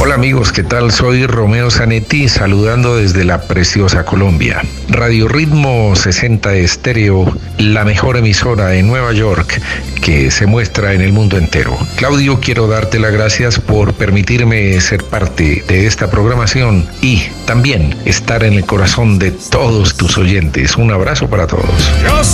Hola amigos, ¿qué tal? Soy Romeo Zanetti, saludando desde la preciosa Colombia. Radio Ritmo 60 Estéreo, la mejor emisora de Nueva York que se muestra en el mundo entero. Claudio, quiero darte las gracias por permitirme ser parte de esta programación y también estar en el corazón de todos tus oyentes. Un abrazo para todos.